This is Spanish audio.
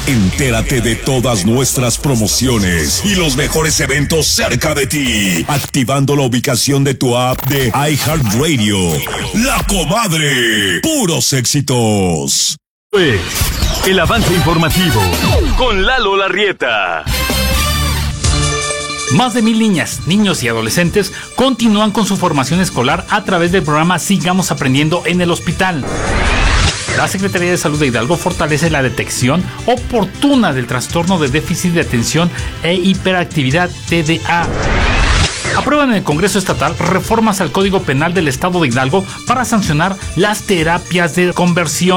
Entérate de todas nuestras promociones y los mejores eventos cerca de ti, activando la ubicación de tu app de iHeartRadio. La Comadre, puros éxitos. Pues, el avance informativo con Lalo Larrieta. Más de 1,000 niñas, niños y adolescentes continúan con su formación escolar a través del programa Sigamos Aprendiendo en el Hospital. La Secretaría de Salud de Hidalgo fortalece la detección oportuna del trastorno de déficit de atención e hiperactividad TDA. Aprueban en el Congreso Estatal reformas al Código Penal del Estado de Hidalgo para sancionar las terapias de conversión.